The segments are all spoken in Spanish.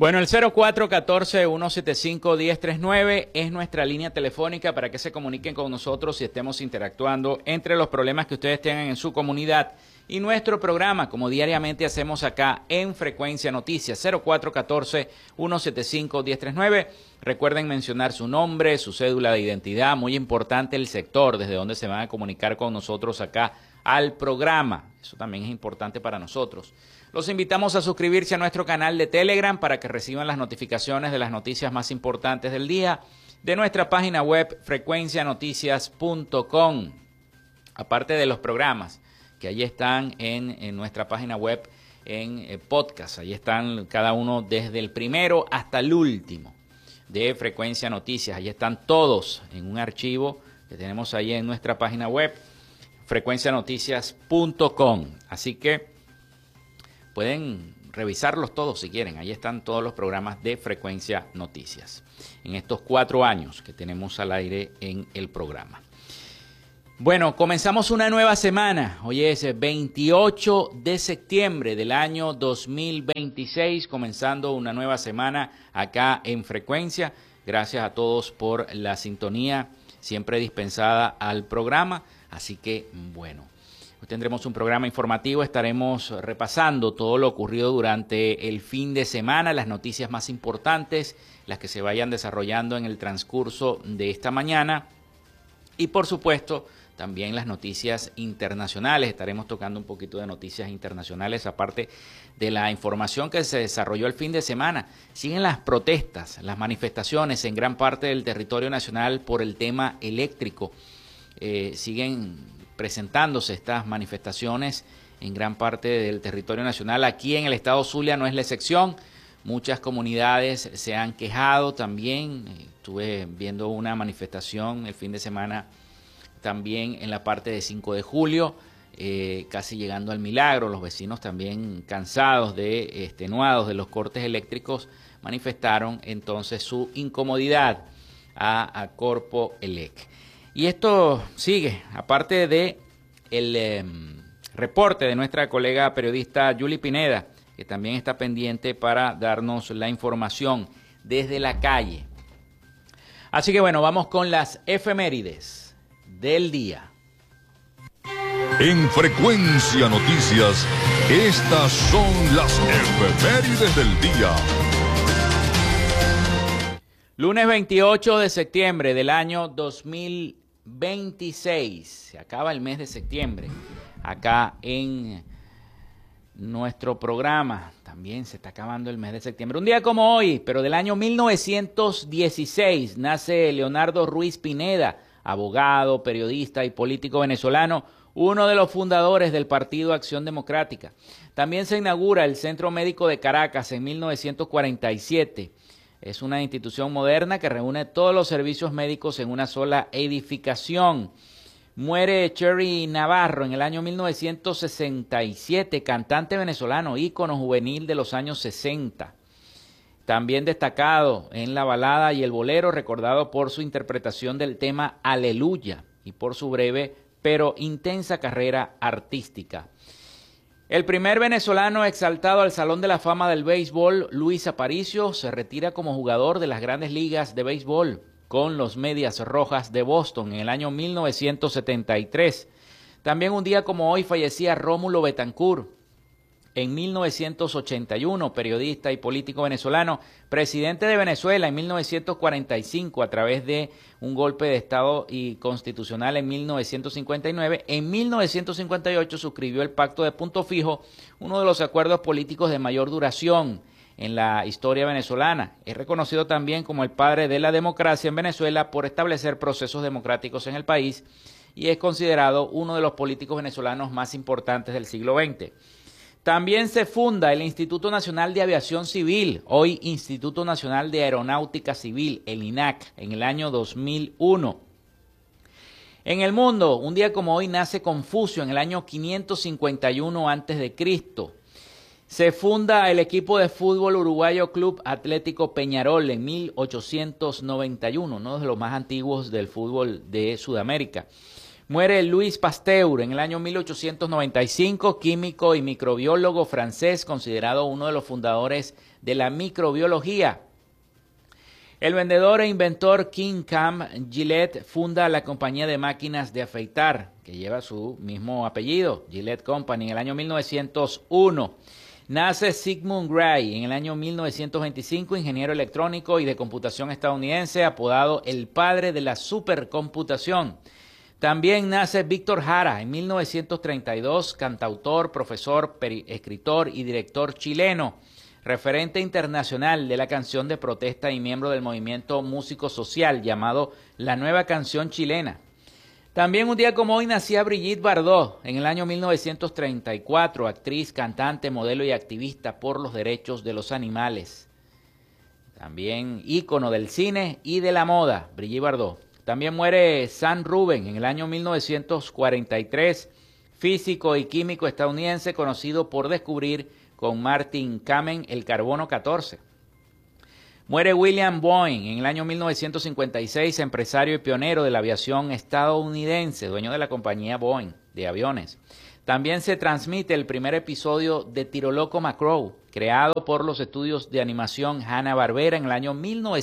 Bueno, el 0414-175-1039 es nuestra línea telefónica para que se comuniquen con nosotros y estemos interactuando entre los problemas que ustedes tengan en su comunidad y nuestro programa, como diariamente hacemos acá en Frecuencia Noticias, 0414-175-1039. Recuerden mencionar su nombre, su cédula de identidad, muy importante el sector desde donde se van a comunicar con nosotros acá al programa. Eso también es importante para nosotros. Los invitamos a suscribirse a nuestro canal de Telegram para que reciban las notificaciones de las noticias más importantes del día de nuestra página web frecuencianoticias.com. Aparte de los programas que allí están en nuestra página web en podcast, allí están cada uno desde el primero hasta el último de Frecuencia Noticias. Allí están todos en un archivo que tenemos ahí en nuestra página web frecuencianoticias.com. Así que pueden revisarlos todos si quieren. Ahí están todos los programas de Frecuencia Noticias en estos 4 años que tenemos al aire en el programa. Bueno, comenzamos una nueva semana. Hoy es 28 de septiembre del año 2026, comenzando una nueva semana acá en Frecuencia. Gracias a todos por la sintonía siempre dispensada al programa. Así que, bueno, hoy tendremos un programa informativo, estaremos repasando todo lo ocurrido durante el fin de semana, las noticias más importantes, las que se vayan desarrollando en el transcurso de esta mañana y, por supuesto, también las noticias internacionales. Estaremos tocando un poquito de noticias internacionales, aparte de la información que se desarrolló el fin de semana. Siguen las protestas, las manifestaciones en gran parte del territorio nacional por el tema eléctrico. Siguen presentándose estas manifestaciones en gran parte del territorio nacional. Aquí en el estado Zulia no es la excepción. Muchas comunidades se han quejado también. Estuve viendo una manifestación el fin de semana también en la parte de 5 de julio, casi llegando al Milagro. Los vecinos también cansados, extenuados de los cortes eléctricos, manifestaron entonces su incomodidad a Corpo Elec. Y esto sigue, aparte de el reporte de nuestra colega periodista Yuli Pineda, que también está pendiente para darnos la información desde la calle. Así que bueno, vamos con las efemérides del día. En Frecuencia Noticias, estas son las efemérides del día. Lunes 28 de septiembre del año 2026. Se acaba el mes de septiembre. Acá en nuestro programa también se está acabando el mes de septiembre. Un día como hoy, pero del año 1916, nace Leonardo Ruiz Pineda, abogado, periodista y político venezolano, uno de los fundadores del Partido Acción Democrática. También se inaugura el Centro Médico de Caracas en 1947. Es una institución moderna que reúne todos los servicios médicos en una sola edificación. Muere Cherry Navarro en el año 1967, cantante venezolano, ícono juvenil de los años 60. También destacado en la balada y el bolero, recordado por su interpretación del tema Aleluya y por su breve pero intensa carrera artística. El primer venezolano exaltado al Salón de la Fama del Béisbol, Luis Aparicio, se retira como jugador de las Grandes Ligas de Béisbol con los Medias Rojas de Boston en el año 1973. También un día como hoy fallecía Rómulo Betancourt, en 1981, periodista y político venezolano, presidente de Venezuela en 1945 a través de un golpe de Estado y constitucional en 1959. En 1958 suscribió el Pacto de Punto Fijo, uno de los acuerdos políticos de mayor duración en la historia venezolana. Es reconocido también como el padre de la democracia en Venezuela por establecer procesos democráticos en el país y es considerado uno de los políticos venezolanos más importantes del siglo XX. También se funda el Instituto Nacional de Aviación Civil, hoy Instituto Nacional de Aeronáutica Civil, el INAC, en el año 2001. En el mundo, un día como hoy nace Confucio en el año 551 a.C. Se funda el equipo de fútbol uruguayo Club Atlético Peñarol en 1891, uno de los más antiguos del fútbol de Sudamérica. Muere Louis Pasteur en el año 1895, químico y microbiólogo francés, considerado uno de los fundadores de la microbiología. El vendedor e inventor King Cam Gillette funda la compañía de máquinas de afeitar, que lleva su mismo apellido, Gillette Company, en el año 1901. Nace Sigmund Gray en el año 1925, ingeniero electrónico y de computación estadounidense, apodado el padre de la supercomputación. También nace Víctor Jara en 1932, cantautor, profesor, escritor y director chileno, referente internacional de la canción de protesta y miembro del movimiento músico social llamado La Nueva Canción Chilena. También un día como hoy nacía Brigitte Bardot en el año 1934, actriz, cantante, modelo y activista por los derechos de los animales. También ícono del cine y de la moda, Brigitte Bardot. También muere Sam Rubin en el año 1943, físico y químico estadounidense conocido por descubrir con Martin Kamen el carbono 14. Muere William Boeing en el año 1956, empresario y pionero de la aviación estadounidense, dueño de la compañía Boeing de aviones. También se transmite el primer episodio de Tiro Loco McCrow, creado por los estudios de animación Hanna-Barbera en el año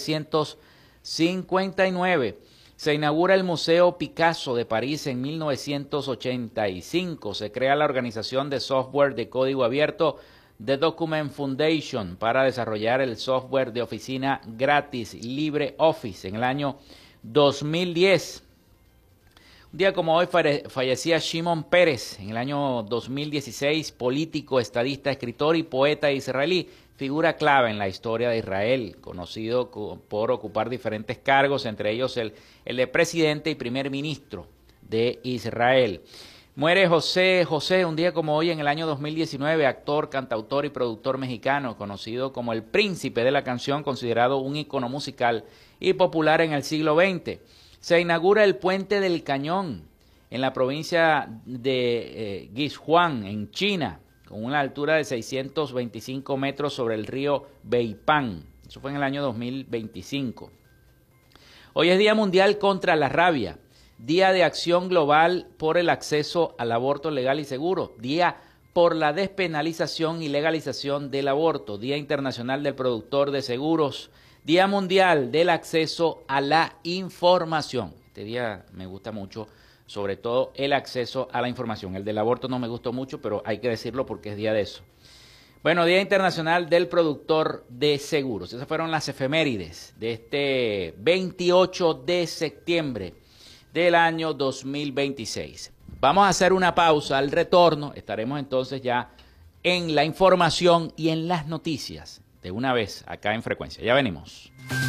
1959. Se inaugura el Museo Picasso de París en 1985. Se crea la organización de software de código abierto The Document Foundation para desarrollar el software de oficina gratis LibreOffice en el año 2010. Un día como hoy fallecía Shimon Peres en el año 2016, político, estadista, escritor y poeta israelí, figura clave en la historia de Israel, conocido por ocupar diferentes cargos, entre ellos el de presidente y primer ministro de Israel. Muere José José, un día como hoy en el año 2019, actor, cantautor y productor mexicano, conocido como el príncipe de la canción, considerado un ícono musical y popular en el siglo XX. Se inaugura el Puente del Cañón en la provincia de Guizhuang, en China, con una altura de 625 metros sobre el río Beipang. Eso fue en el año 2025. Hoy es Día Mundial contra la Rabia, Día de Acción Global por el Acceso al Aborto Legal y Seguro, Día por la Despenalización y Legalización del Aborto, Día Internacional del Productor de Seguros, Día Mundial del Acceso a la Información. Este día me gusta mucho, sobre todo el acceso a la información. El del aborto no me gustó mucho, pero hay que decirlo porque es día de eso. Bueno, Día Internacional del Productor de Seguros. Esas fueron las efemérides de este 28 de septiembre del año 2026. Vamos a hacer una pausa. Al retorno estaremos entonces ya en la información y en las noticias de una vez acá en Frecuencia. Ya venimos.